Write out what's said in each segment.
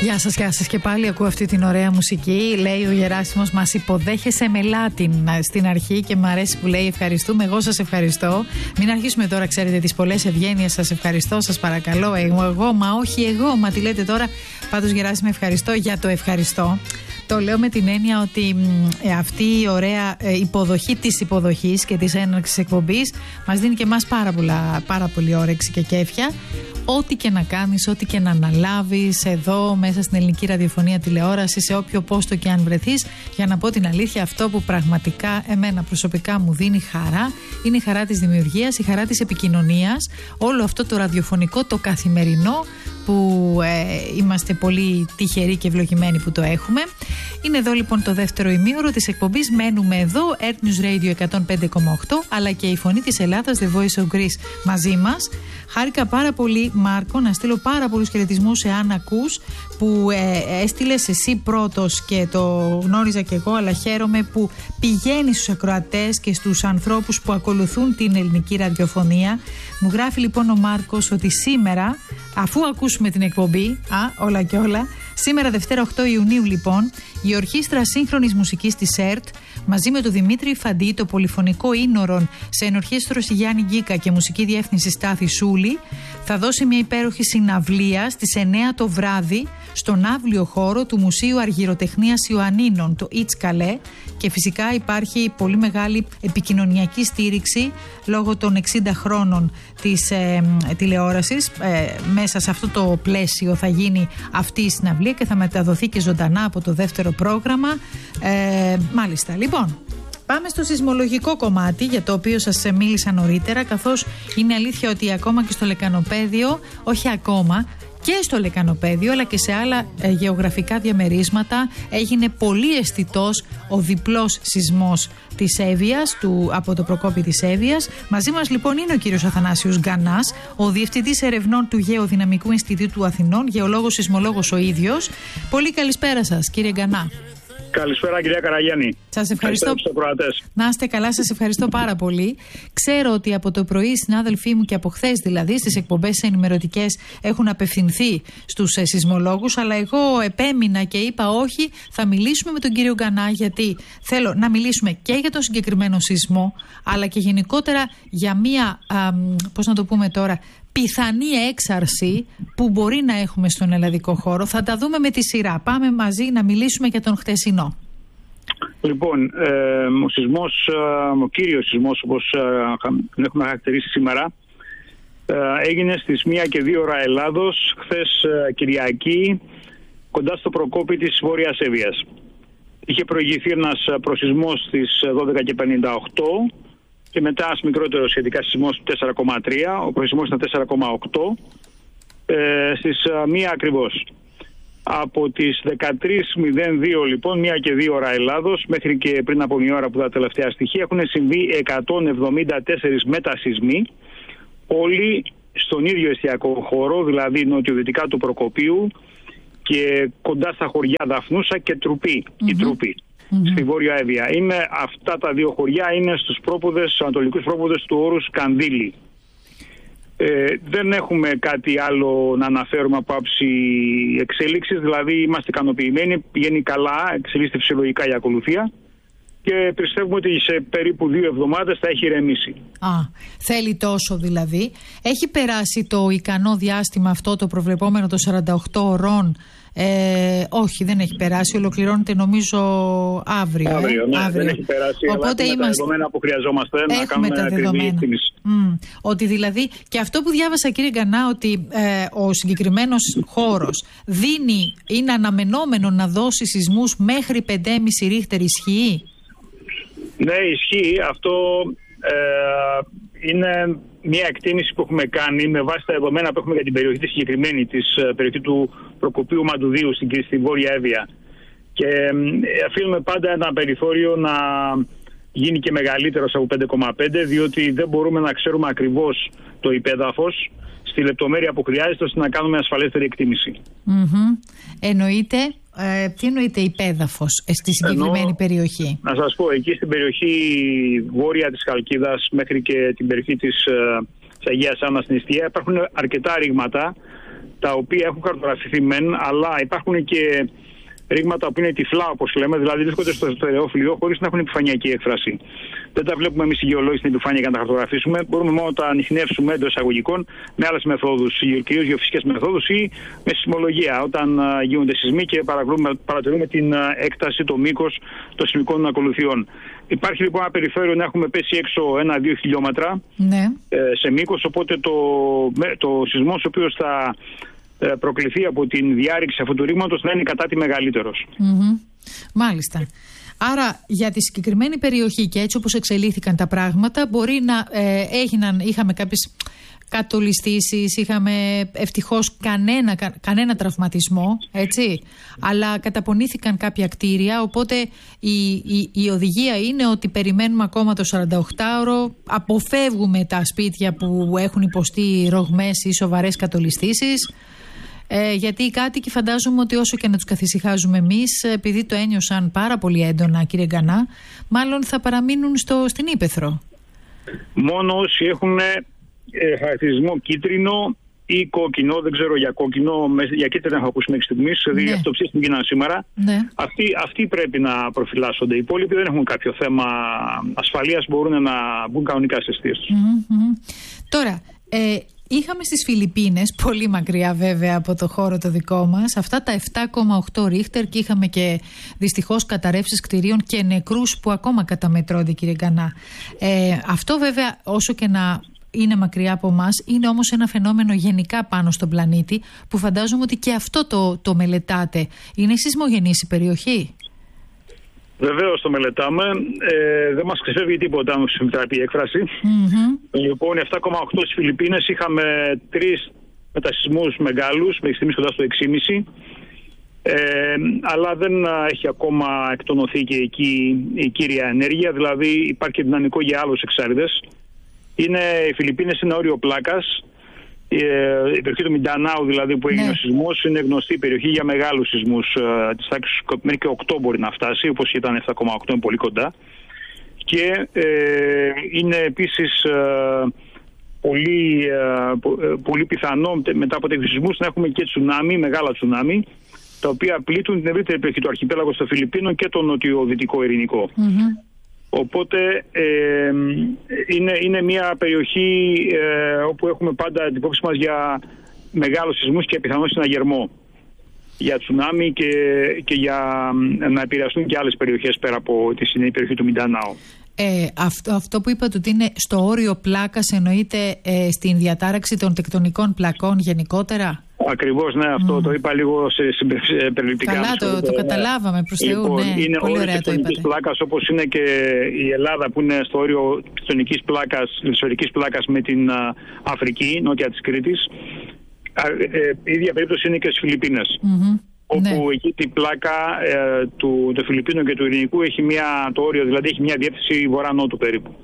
Γεια σας και πάλι ακούω αυτή την ωραία μουσική. Λέει ο Γεράσιμος, μας υποδέχεσαι με Λάτιν στην αρχή και μου αρέσει που λέει ευχαριστούμε. Εγώ σας ευχαριστώ. Μην αρχίσουμε τώρα, ξέρετε, τις πολλές ευγένειες. Σας ευχαριστώ, σας παρακαλώ. Εγώ, μα όχι εγώ, μα τι λέτε τώρα. Πάντως, Γεράσιμο, ευχαριστώ για το ευχαριστώ. Το λέω με την έννοια ότι αυτή η ωραία υποδοχή της υποδοχής και της έναρξης εκπομπής μας δίνει και εμάς πάρα πολύ όρεξη και κέφια. Ό,τι και να κάνεις, ό,τι και να αναλάβεις εδώ μέσα στην ελληνική ραδιοφωνία, τηλεόραση, σε όποιο πόστο και αν βρεθείς, για να πω την αλήθεια, αυτό που πραγματικά εμένα προσωπικά μου δίνει χαρά είναι η χαρά της δημιουργίας, η χαρά της επικοινωνίας, όλο αυτό το ραδιοφωνικό, το καθημερινό που είμαστε πολύ τυχεροί και ευλογημένοι που το έχουμε. Είναι εδώ λοιπόν το δεύτερο ημίωρο της εκπομπής. Μένουμε εδώ, Earth News Radio 105,8, αλλά και η Φωνή της Ελλάδας, The Voice of Greece, μαζί μας. Χάρηκα πάρα πολύ, Μάρκο, να στείλω πάρα πολλούς χαιρετισμούς σε αν ακούς, που έστειλες εσύ πρώτος και το γνώριζα κι εγώ, αλλά χαίρομαι που πηγαίνεις στους ακροατές και στους ανθρώπους που ακολουθούν την ελληνική ραδιοφωνία. Μου γράφει λοιπόν ο Μάρκος ότι σήμερα, αφού ακούσουμε την εκπομπή, όλα και όλα, σήμερα Δευτέρα 8 Ιουνίου λοιπόν, η Ορχήστρα Σύγχρονης Μουσικής της ΕΡΤ μαζί με τον Δημήτρη Φαντή, το πολυφωνικό ίνορον σε ενορχήστρωση Γιάννη Γκίκα και μουσική διεύθυνση Στάθη Σούλη, θα δώσει μια υπέροχη συναυλία στις 9 το βράδυ στον αύλιο χώρο του Μουσείου Αργυροτεχνίας Ιωαννίνων, το Ιτσκαλέ, και φυσικά υπάρχει πολύ μεγάλη επικοινωνιακή στήριξη λόγω των 60 χρόνων της τηλεόρασης. Μέσα σε αυτό το πλαίσιο θα γίνει αυτή η συναυλία και θα μεταδοθεί και ζωντανά από το δεύτερο πρόγραμμα. Μάλιστα, λοιπόν. Πάμε στο σεισμολογικό κομμάτι, για το οποίο σας μίλησα νωρίτερα, καθώς είναι αλήθεια ότι ακόμα και στο Λεκανοπαίδιο, όχι ακόμα, και στο Λεκανοπαίδιο αλλά και σε άλλα γεωγραφικά διαμερίσματα έγινε πολύ αισθητός ο διπλός σεισμός της Εύβοιας, από το Προκόπη της Εύβοιας. Μαζί μας λοιπόν είναι ο κύριος Αθανάσιος Γκανάς, ο Διευθυντής Ερευνών του Γεωδυναμικού Ινστιτούτου Αθηνών, γεωλόγος σεισμολόγος ο ίδιος. Πολύ καλησπέρα σας, κύριε Γκανά. Καλησπέρα, κυρία Καραγιάννη. Σας ευχαριστώ. Να είστε καλά, σας ευχαριστώ πάρα πολύ. Ξέρω ότι από το πρωί οι συνάδελφοί μου και από χθες δηλαδή στις εκπομπές ενημερωτικές έχουν απευθυνθεί στους σεισμολόγους, αλλά εγώ επέμεινα και είπα όχι, θα μιλήσουμε με τον κύριο Γκανά, γιατί θέλω να μιλήσουμε και για τον συγκεκριμένο σεισμό, αλλά και γενικότερα για μία, πώς να το πούμε τώρα, πιθανή έξαρση που μπορεί να έχουμε στον ελλαδικό χώρο. Θα τα δούμε με τη σειρά. Πάμε μαζί να μιλήσουμε για τον χτεσινό. Λοιπόν, ο σεισμός, ο κύριος σεισμός, όπως τον έχουμε χαρακτηρίσει σήμερα, έγινε στις 1 και 2 ώρα Ελλάδος, χθες Κυριακή, κοντά στο Προκόπη της Βόρειας Εύβοιας. Είχε προηγηθεί ένας προσεισμός στις 12 και 58, και μετά ένας μικρότερος σχετικά σεισμός 4,3, ο προσεισμός ήταν 4,8, στις 1 ακριβώς. Από τις 13.02 λοιπόν, 1 και 2 ώρα Ελλάδος, μέχρι και πριν από μια ώρα που τα τελευταία στοιχεία, έχουν συμβεί 174 μετασεισμοί, όλοι στον ίδιο εστιακό χώρο, δηλαδή νοτιοδυτικά του Προκοπίου και κοντά στα χωριά Δαφνούσα και Τρουπή, η Τρουπή. Στη Βόρεια Εύβοια. Αυτά τα δύο χωριά είναι στους ανατολικούς πρόποδες του όρους Κανδύλη. Δεν έχουμε κάτι άλλο να αναφέρουμε από άψη εξέλιξης, δηλαδή είμαστε ικανοποιημένοι, πηγαίνει καλά, εξελίσσεται φυσιολογικά η ακολουθία και πιστεύουμε ότι σε περίπου 2 εβδομάδες θα έχει ηρεμήσει. Θέλει τόσο δηλαδή. Έχει περάσει το ικανό διάστημα αυτό, το προβλεπόμενο των 48 ωρών? Όχι, δεν έχει περάσει. Ολοκληρώνεται νομίζω αύριο. Δεν έχει περάσει. Οπότε έχουμε τα δεδομένα που χρειαζόμαστε να κάνουμε ακριβή εκτίμηση. Ότι δηλαδή, και αυτό που διάβασα, κύριε Γκανά, ότι ο συγκεκριμένος χώρος είναι αναμενόμενο να δώσει σεισμούς μέχρι 5,5 ρίχτερ, ισχύει? Ναι, ισχύει. Αυτό είναι μια εκτίμηση που έχουμε κάνει με βάση τα δεδομένα που έχουμε για την περιοχή τη συγκεκριμένη, της περιοχή του Προκοπίου Μαντουδίου στη Βόρεια Εύβοια. Και αφήνουμε πάντα ένα περιθώριο να γίνει και μεγαλύτερος από 5,5, διότι δεν μπορούμε να ξέρουμε ακριβώς το υπέδαφος στη λεπτομέρεια που χρειάζεται ώστε να κάνουμε ασφαλέστερη εκτίμηση. Εννοείται. Τι εννοείται υπέδαφος στη συγκεκριμένη περιοχή? Να σας πω, εκεί στην περιοχή βόρεια της Χαλκίδας μέχρι και την περιοχή της Αγίας Άννας στην Ιστία υπάρχουν αρκετά ρήγματα, τα οποία έχουν χαρτογραφηθεί μεν, αλλά υπάρχουν και ρήγματα που είναι τυφλά, όπως λέμε, δηλαδή βρίσκονται στο στερεόφυλλο χωρίς να έχουν επιφανειακή έκφραση. Δεν τα βλέπουμε εμείς οι γεωλόγοι στην επιφάνεια για να τα χαρτογραφήσουμε. Μπορούμε μόνο να τα ανιχνεύσουμε εντός εισαγωγικών με άλλες μεθόδους, κυρίως γεωφυσικές μεθόδους ή με σεισμολογία, όταν γίνονται σεισμοί και παρατηρούμε την έκταση, το μήκος των σεισμικών ακολουθιών. Υπάρχει λοιπόν ένα περιθώριο να έχουμε πέσει έξω 1-2 χιλιόμετρα σε μήκος, οπότε το σεισμός ο οποίος θα προκληθεί από την διάρρηξη αυτού του ρήγματος να είναι κατά τη μεγαλύτερος. Μάλιστα. Άρα για τη συγκεκριμένη περιοχή και έτσι όπως εξελίχθηκαν τα πράγματα μπορεί να είχαμε κάποιες κατολιστήσεις, είχαμε ευτυχώς κανένα τραυματισμό, έτσι, αλλά καταπονήθηκαν κάποια κτίρια, οπότε η οδηγία είναι ότι περιμένουμε ακόμα το 48ωρο, αποφεύγουμε τα σπίτια που έχουν υποστεί ρογμές ή σοβαρές κατολιστήσεις. Γιατί οι κάτοικοι φαντάζομαι ότι όσο και να τους καθησυχάζουμε εμείς, επειδή το ένιωσαν πάρα πολύ έντονα, κύριε Γκανά, μάλλον θα παραμείνουν στην ύπαιθρο. Μόνο όσοι έχουν χαρακτηρισμό κίτρινο ή κόκκινο, δεν ξέρω για κόκκινο, για κίτρινο έχω ακούσει μέχρι στιγμής, δηλαδή αυτοψίες που γίνανε σήμερα, αυτοί πρέπει να προφυλάσσονται. Οι υπόλοιποι δεν έχουν κάποιο θέμα ασφαλείας, μπορούν να μπουν κανονικά στις αιστείες τους. Τώρα, είχαμε στις Φιλιππίνες, πολύ μακριά βέβαια από το χώρο το δικό μας, αυτά τα 7,8 ρίχτερ και είχαμε και δυστυχώς καταρρεύσεις κτηρίων και νεκρούς που ακόμα καταμετρώνται, κύριε Γκανά. Αυτό βέβαια όσο και να είναι μακριά από εμάς, είναι όμως ένα φαινόμενο γενικά πάνω στον πλανήτη που φαντάζομαι ότι και αυτό το μελετάτε. Είναι σεισμογενής η περιοχή? Βεβαίως το μελετάμε. Δεν μας ξεφεύγει τίποτα, αν μου επιτραπεί η έκφραση. Λοιπόν, 7,8 στις Φιλιππίνες είχαμε 3 μετασεισμούς μεγάλους, μέχρι στιγμής κοντά στο 6,5. Αλλά δεν έχει ακόμα εκτονωθεί και εκεί η κύρια ενέργεια, δηλαδή υπάρχει δυναμικό για άλλους εξάριδες. Οι Φιλιππίνες είναι όριο πλάκας. Η περιοχή του Μιντανάου, δηλαδή, που έγινε ο σεισμός, είναι γνωστή περιοχή για μεγάλους σεισμούς. Της τάξης μέχρι και 8 μπορεί να φτάσει, όπως ήταν 7,8, είναι πολύ κοντά. Και είναι επίσης πολύ πιθανό μετά από τέτοιους σεισμούς να έχουμε και τσουνάμι, μεγάλα τσουνάμι, τα οποία πλήττουν την ευρύτερη περιοχή του αρχιπέλαγου των Φιλιππίνων και τον νοτιοδυτικό ειρηνικό. Οπότε είναι μια περιοχή όπου έχουμε πάντα την υπόψη μας για μεγάλους σεισμούς και πιθανώς συναγερμό για τσουνάμι και για να επηρεαστούν και άλλες περιοχές πέρα από τη συνέχεια περιοχή του Μιντανάου. Αυτό που είπατε ότι είναι στο όριο πλάκας, εννοείται στην διατάραξη των τεκτονικών πλακών γενικότερα? Ακριβώς, ναι, αυτό το είπα λίγο περιληπτικά. Καλά, το καταλάβαμε προς Θεού. Λοιπόν, ναι, είναι πολύ ωραία το είπατε. Πλάκας, όπως είναι και η Ελλάδα που είναι στο όριο τεκτονικής πλάκας, λησορικής πλάκας με την Αφρική, νότια της Κρήτης. Η ίδια περίπτωση είναι και στις Φιλιππίνες. Όπου εκεί την πλάκα του Φιλιππίνων και του Ειρηνικού έχει το όριο, δηλαδή έχει μια διεύθυνση βορρά-νότου περίπου.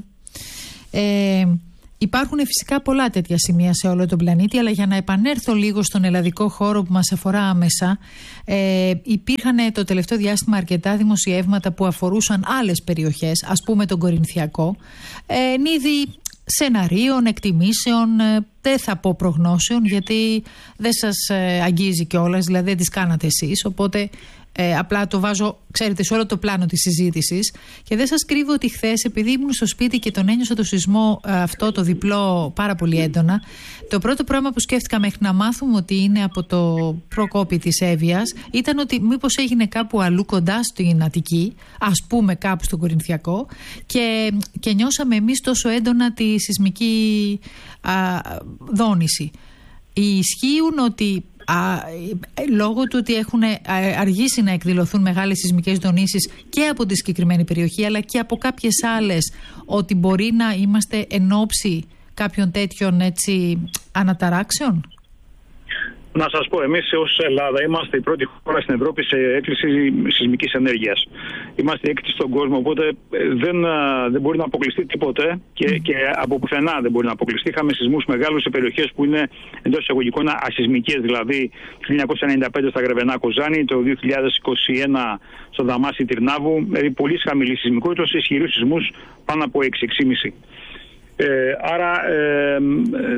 Υπάρχουν φυσικά πολλά τέτοια σημεία σε όλο τον πλανήτη, αλλά για να επανέλθω λίγο στον ελλαδικό χώρο που μας αφορά άμεσα, υπήρχαν το τελευταίο διάστημα αρκετά δημοσιεύματα που αφορούσαν άλλες περιοχές, ας πούμε τον Κορινθιακό, εν είδη σεναρίων, εκτιμήσεων, δεν θα πω προγνώσεων, γιατί δεν σας αγγίζει κιόλας, δηλαδή δεν τις κάνατε εσείς, οπότε απλά το βάζω, ξέρετε, σε όλο το πλάνο της συζήτησης. Και δεν σας κρύβω ότι χθες, επειδή ήμουν στο σπίτι και τον ένιωσα το σεισμό αυτό το διπλό πάρα πολύ έντονα, το πρώτο πράγμα που σκέφτηκα μέχρι να μάθουμε ότι είναι από το προκόπη της Εύβοιας ήταν ότι μήπως έγινε κάπου αλλού κοντά στην Αττική, ας πούμε κάπου στο Κορινθιακό, και νιώσαμε εμείς τόσο έντονα τη σεισμική δόνηση. Ισχύουν ότι λόγω του ότι έχουν αργήσει να εκδηλωθούν μεγάλες σεισμικές δονήσεις και από τη συγκεκριμένη περιοχή αλλά και από κάποιες άλλες, ότι μπορεί να είμαστε εν όψη κάποιων τέτοιων αναταράξεων? Να σας πω, εμείς ως Ελλάδα είμαστε η πρώτη χώρα στην Ευρώπη σε έκκληση σεισμικής ενέργειας. Είμαστε έκτη στον κόσμο, οπότε δεν μπορεί να αποκλειστεί τίποτε και από πουθενά δεν μπορεί να αποκλειστεί. Είχαμε σεισμούς μεγάλους σε περιοχές που είναι εντός εισαγωγικών ασεισμικές, δηλαδή το 1995 στα Γρεβενά Κοζάνη, το 2021 στο Δαμάσι Τυρνάβου, δηλαδή πολύ χαμηλή σεισμικότητα, σε ισχυρούς σεισμούς πάνω από 6-6,5. Άρα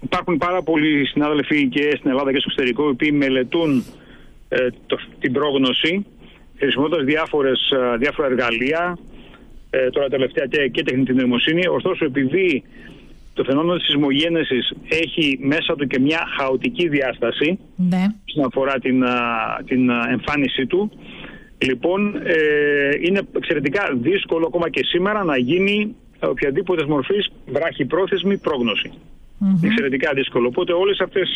υπάρχουν πάρα πολλοί συνάδελφοι και στην Ελλάδα και στο εξωτερικό οι οποίοι μελετούν την πρόγνωση χρησιμοποιώντας διάφορα εργαλεία, τώρα τελευταία και τεχνητή νοημοσύνη. Ωστόσο, επειδή το φαινόμενο της σεισμογένεσης έχει μέσα του και μια χαοτική διάσταση, ναι, όσον αφορά την εμφάνισή του, λοιπόν, είναι εξαιρετικά δύσκολο ακόμα και σήμερα να γίνει οποιαδήποτε μορφής βράχυπρόθεσμη πρόγνωση. Είναι εξαιρετικά δύσκολο. Οπότε όλες αυτές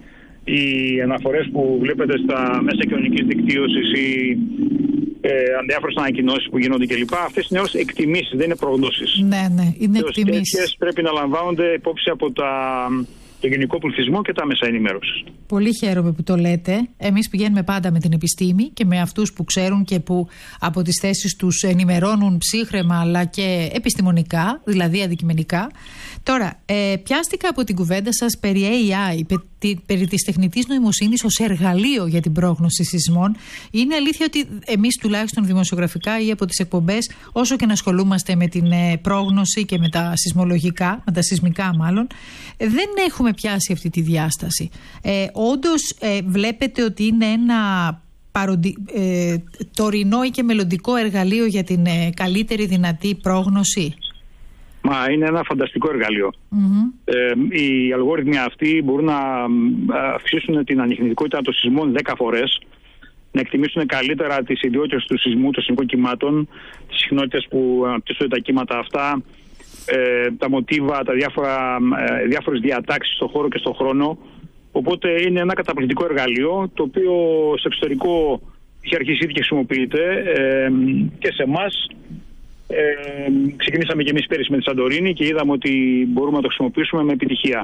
οι αναφορές που βλέπετε στα μέσα κοινωνικής δικτύωσης ή διάφορες ανακοινώσεις που γίνονται κλπ. Αυτές είναι όλες εκτιμήσεις, δεν είναι προγνώσεις. Ναι, είναι εκτιμήσεις. Τέτοιες πρέπει να λαμβάνονται υπόψη από το γενικό πληθυσμό και τα μέσα ενημέρωσης. Πολύ χαίρομαι που το λέτε. Εμείς πηγαίνουμε πάντα με την επιστήμη και με αυτούς που ξέρουν και που από τις θέσεις τους ενημερώνουν ψύχραιμα αλλά και επιστημονικά, δηλαδή αντικειμενικά. Τώρα, πιάστηκα από την κουβέντα σας περί AI, περί της τεχνητής νοημοσύνης ως εργαλείο για την πρόγνωση σεισμών. Είναι αλήθεια ότι εμείς τουλάχιστον δημοσιογραφικά ή από τις εκπομπές, όσο και να ασχολούμαστε με την πρόγνωση και με τα σεισμολογικά, με τα σεισμικά μάλλον, δεν έχουμε πιάσει αυτή τη διάσταση. Όντως βλέπετε ότι είναι ένα τωρινό ή και μελλοντικό εργαλείο για την καλύτερη δυνατή πρόγνωση? Μα είναι ένα φανταστικό εργαλείο. Οι αλγόριθμοι αυτοί μπορούν να αυξήσουν την ανιχνητικότητα των σεισμών 10 φορές, να εκτιμήσουν καλύτερα τις ιδιότητες του σεισμού, των σεισμικών κυμάτων, τις συχνότητες που αναπτύσσονται τα κύματα αυτά, τα μοτίβα, διάφορες διατάξεις στον χώρο και στον χρόνο. Οπότε είναι ένα καταπληκτικό εργαλείο, το οποίο στο εξωτερικό έχει αρχίσει ήδη και χρησιμοποιείται και σε εμάς. Ξεκινήσαμε και εμείς πέρυσι με τη Σαντορίνη και είδαμε ότι μπορούμε να το χρησιμοποιήσουμε με επιτυχία.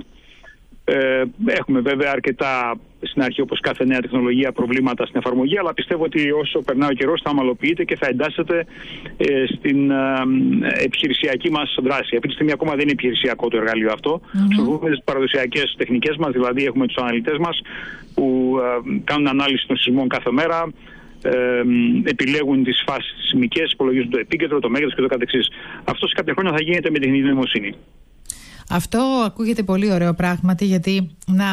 Έχουμε βέβαια αρκετά στην αρχή, όπως κάθε νέα τεχνολογία, προβλήματα στην εφαρμογή, αλλά πιστεύω ότι όσο περνάει ο καιρός θα ομαλοποιείται και θα εντάσσεται στην επιχειρησιακή μας δράση. Αυτή τη στιγμή ακόμα δεν είναι επιχειρησιακό το εργαλείο αυτό. Χρησιμοποιούμε τις παραδοσιακές τεχνικές μας, δηλαδή έχουμε τους αναλυτές μας που κάνουν ανάλυση των σεισμών κάθε μέρα, επιλέγουν τις φάσεις τις σεισμικές, υπολογίζουν το επίκεντρο, το μέγεθος και το καθεξής. Αυτό σε κάποια χρόνια θα γίνεται με τεχνητή νοημοσύνη. Αυτό ακούγεται πολύ ωραίο πράγματι, γιατί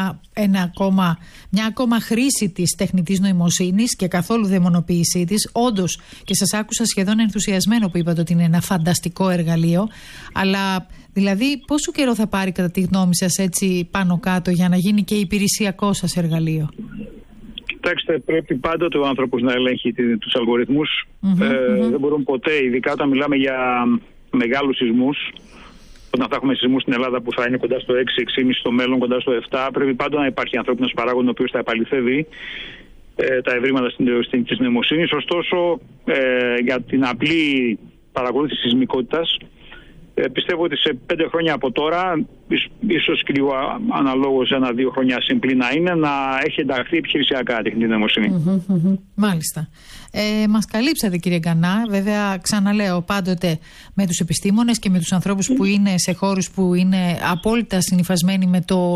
μια ακόμα χρήση της τεχνητής νοημοσύνης και καθόλου δαιμονοποίησή της, όντως, και σας άκουσα σχεδόν ενθουσιασμένο που είπατε ότι είναι ένα φανταστικό εργαλείο, αλλά δηλαδή πόσο καιρό θα πάρει κατά τη γνώμη σας έτσι πάνω κάτω για να γίνει και υπηρεσιακό σας εργαλείο? Κοιτάξτε, πρέπει πάντοτε ο άνθρωπος να ελέγχει τους αλγοριθμούς. Δεν μπορούν ποτέ, ειδικά όταν μιλάμε για μεγάλους σεισμούς, όταν θα έχουμε σεισμούς στην Ελλάδα που θα είναι κοντά στο 6-6,5 στο μέλλον, κοντά στο 7, πρέπει πάντα να υπάρχει ανθρώπινος παράγων ο οποίος θα επαληθεύει τα ευρήματα της νοημοσύνης. Ωστόσο, για την απλή παρακολούθηση σεισμικότητας, πιστεύω ότι σε 5 χρόνια από τώρα, ίσως και λίγο αναλόγως 1-2 χρόνια συμπλή να είναι, να έχει ενταχθεί επιχειρησιακά τεχνητή νοημοσύνη. Μάλιστα. Μας καλύψατε, κύριε Γκανά. Βέβαια, ξαναλέω, πάντοτε με τους επιστήμονες και με τους ανθρώπους που είναι σε χώρους που είναι απόλυτα συνυφασμένοι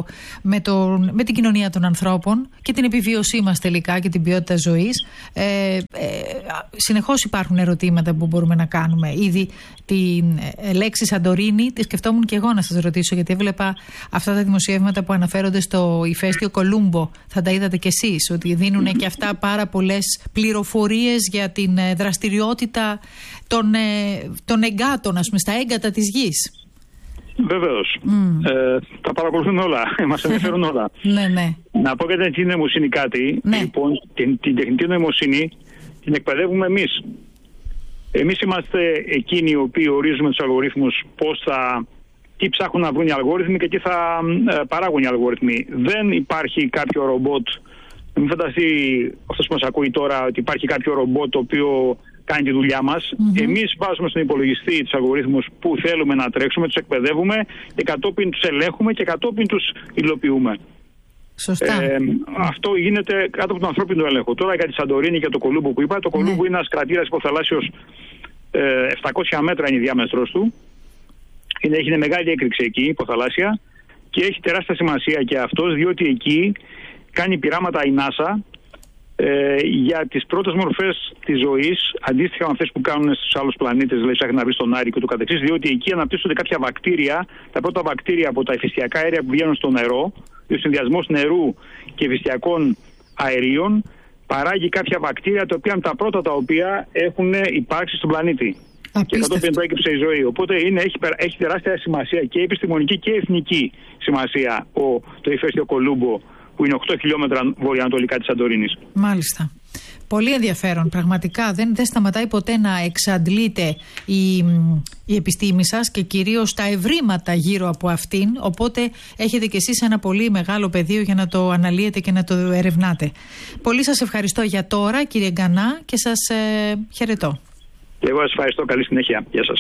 με την κοινωνία των ανθρώπων και την επιβίωσή μας τελικά και την ποιότητα ζωής. Συνεχώς υπάρχουν ερωτήματα που μπορούμε να κάνουμε. Ήδη τη λέξη Σαντορίνη τη σκεφτόμουν και εγώ να σας ρωτήσω, γιατί έβλεπα αυτά τα δημοσιεύματα που αναφέρονται στο ηφαίστειο Κολούμπο. Θα τα είδατε κι εσείς, ότι δίνουν και αυτά πάρα πολλές πληροφορίες για την δραστηριότητα των εγκάτων, ας πούμε, στα έγκατα της γης. Βεβαίως. Τα παρακολουθούν όλα. Μας ενδιαφέρουν όλα. Ναι. Να πω για την τεχνητή νοημοσύνη κάτι. Ναι. Λοιπόν, την τεχνητή νοημοσύνη την εκπαιδεύουμε εμείς. Εμείς είμαστε εκείνοι οι οποίοι ορίζουμε τους αλγορίθμους τι ψάχνουν να βρουν οι αλγόριθμοι και τι θα παράγουν οι αλγόριθμοι. Δεν υπάρχει κάποιο ρομπότ. Μην φανταστεί αυτός που μας ακούει τώρα ότι υπάρχει κάποιο ρομπότ το οποίο κάνει τη δουλειά μας. Εμείς βάζουμε στον υπολογιστή τους αλγορίθμους που θέλουμε να τρέξουμε, τους εκπαιδεύουμε και κατόπιν τους ελέγχουμε και κατόπιν τους υλοποιούμε. Σωστά. Αυτό γίνεται κάτω από τον ανθρώπινο έλεγχο. Τώρα για τη Σαντορίνη και το Κολούμπο που είπα, το Κολούμπο είναι ένας κρατήρας υποθαλάσσιος, 700 μέτρα είναι η διάμετρος του. Έχει μεγάλη έκρηξη εκεί, υποθαλάσσια, και έχει τεράστια σημασία και αυτός, διότι εκεί κάνει πειράματα η NASA για τις πρώτες μορφές της ζωής, αντίστοιχα με αυτές που κάνουν στους άλλους πλανήτες, δηλαδή ψάχνει να βρει στον Άρη και το καθεξής, διότι εκεί αναπτύσσονται κάποια βακτήρια, τα πρώτα βακτήρια από τα ηφαιστειακά αέρια που βγαίνουν στο νερό, ο συνδυασμός νερού και ηφαιστειακών αερίων παράγει κάποια βακτήρια τα οποία είναι τα πρώτα τα οποία έχουν υπάρξει στον πλανήτη. Και κατόπιν προέκυψε η ζωή. Οπότε έχει τεράστια σημασία και επιστημονική και εθνική σημασία το ηφαίστειο Κολούμπο, που είναι 8 χιλιόμετρα βορειοανατολικά της Σαντορίνης. Μάλιστα. Πολύ ενδιαφέρον. Πραγματικά δεν σταματάει ποτέ να εξαντλείται η επιστήμη σας και κυρίως τα ευρήματα γύρω από αυτήν. Οπότε έχετε κι εσείς ένα πολύ μεγάλο πεδίο για να το αναλύετε και να το ερευνάτε. Πολύ σας ευχαριστώ για τώρα, κύριε Γκανά, και σας χαιρετώ. Και εγώ σας ευχαριστώ. Καλή συνέχεια. Γεια σας.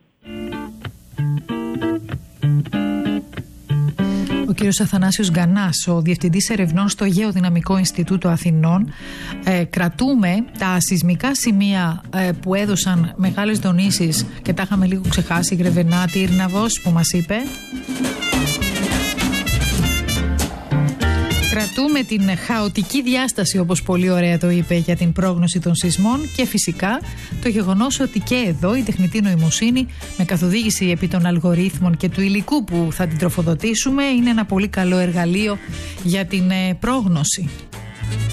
Ο κύριος Αθανάσιος Γκανάς, ο Διευθυντής Ερευνών στο Γεωδυναμικό Ινστιτούτο Αθηνών. Κρατούμε τα σεισμικά σημεία που έδωσαν μεγάλες δονήσεις και τα είχαμε λίγο ξεχάσει, Γρεβενάτη, Ήρναβος που μας είπε. Κρατούμε την χαοτική διάσταση, όπως πολύ ωραία το είπε, για την πρόγνωση των σεισμών και φυσικά το γεγονός ότι και εδώ η τεχνητή νοημοσύνη με καθοδήγηση επί των αλγορίθμων και του υλικού που θα την τροφοδοτήσουμε είναι ένα πολύ καλό εργαλείο για την πρόγνωση.